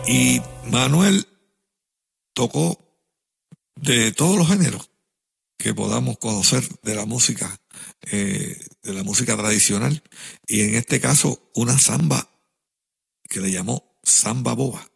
Y Manuel tocó de todos los géneros que podamos conocer de la música tradicional, y en este caso una samba que le llamó Samba Boba.